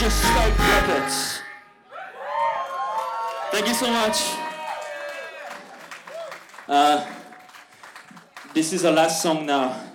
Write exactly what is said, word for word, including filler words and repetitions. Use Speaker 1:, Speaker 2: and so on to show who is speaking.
Speaker 1: Future Scope Records. Thank you so much. Uh, this is our last song now.